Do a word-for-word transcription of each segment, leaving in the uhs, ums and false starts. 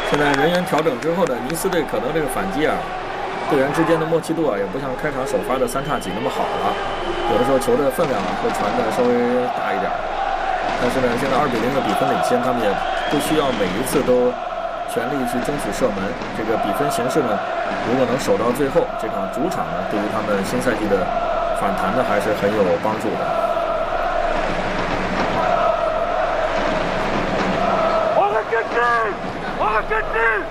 现在人员调整之后呢，尼斯队可能这个反击啊，队员之间的默契度啊，也不像开场首发的三叉戟那么好了。有的时候球的分量啊，会传的稍微大一点。但是呢，现在二比零的比分领先，他们也不需要每一次都全力去争取射门。这个比分形势呢，如果能守到最后，这场主场呢，对于他们新赛季的反弹呢，还是很有帮助的。 What a good team! What a good team!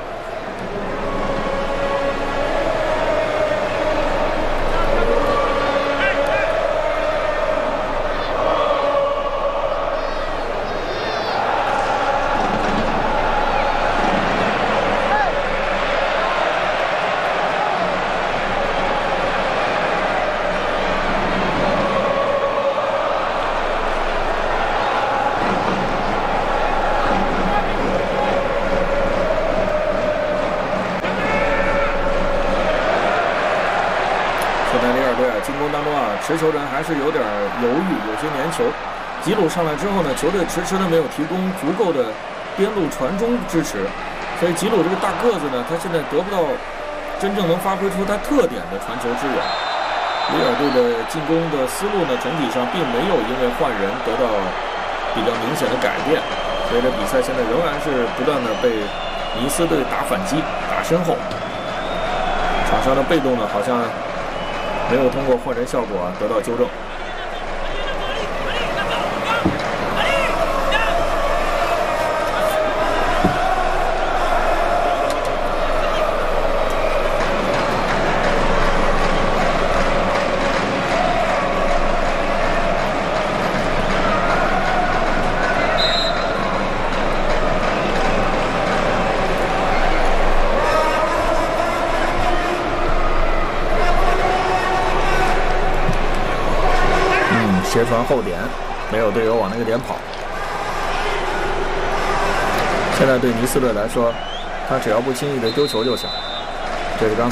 进攻当中啊，持球人还是有点犹豫，有些粘球。吉鲁上来之后呢，球队迟迟的没有提供足够的边路传中支持，所以吉鲁这个大个子呢，他现在得不到真正能发挥出他特点的传球支援。里尔队的进攻的思路呢，整体上并没有因为换人得到比较明显的改变，所以这比赛现在仍然是不断的被尼斯队打反击、打身后。场上的被动呢，好像没有通过换人效果啊得到纠正。斜传后点，没有队友往那个点跑。现在对尼斯队来说，他只要不轻易的丢球就行。这是刚。